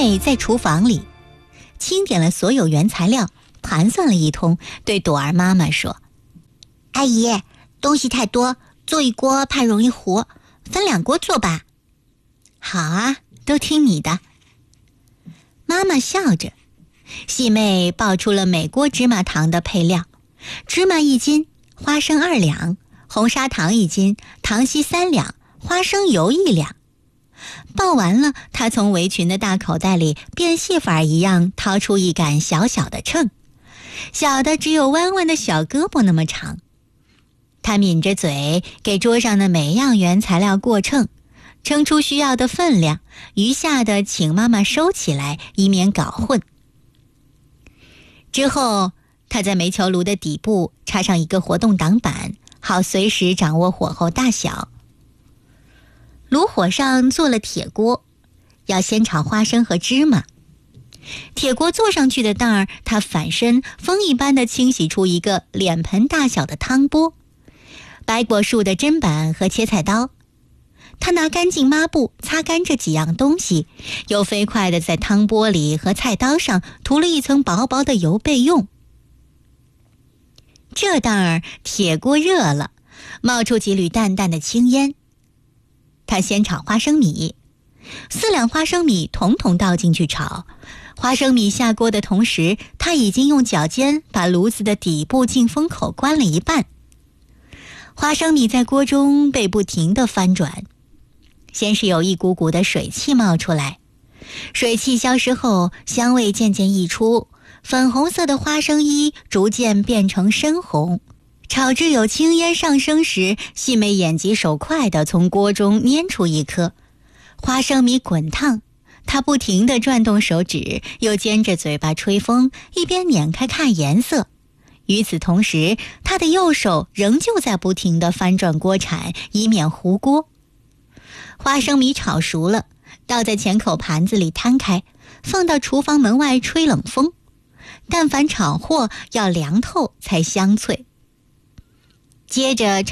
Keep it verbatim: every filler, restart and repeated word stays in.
妹在厨房里清点了所有原材料，盘算了一通，对朵儿妈妈说：阿姨，东西太多，做一锅怕容易糊，分两锅做吧。好啊，都听你的。妈妈笑着，细妹报出了每锅芝麻糖的配料：芝麻一斤，花生二两，红砂糖一斤，糖稀三两，花生油一两。报完了，她从围裙的大口袋里变戏法一样掏出一杆小小的秤，小的只有弯弯的小胳膊那么长。她抿着嘴，给桌上的每样原材料过秤，称出需要的分量，余下的请妈妈收起来，以免搞混。之后，她在煤球炉的底部插上一个活动挡板，好随时掌握火候大小。炉火上做了铁锅，要先炒花生和芝麻。铁锅坐上去的当儿，她反身风一般地清洗出一个脸盆大小的汤钵，白果树的砧板和切菜刀。她拿干净抹布擦干这几样东西，又飞快地在汤钵里和菜刀上涂了一层薄薄的油备用。这当儿铁锅热了，冒出几缕淡淡的青烟。她先炒花生米，四两花生米统统倒进去炒。花生米下锅的同时，她已经用脚尖把炉子的底部进风口关了一半。花生米在锅中被不停地翻转，先是有一股股的水汽冒出来，水汽消失后，香味渐渐溢出，粉红色的花生衣逐渐变成深红。炒至有青烟上升时，细妹眼疾手快地从锅中拈出一颗。花生米滚烫，她不停地转动手指，又尖着嘴巴吹风，一边捻开看颜色。与此同时，她的右手仍旧在不停地翻转锅铲，以免糊锅。花生米炒熟了，倒在前口盘子里摊开，放到厨房门外吹冷风。但凡炒货要凉透才香脆。接着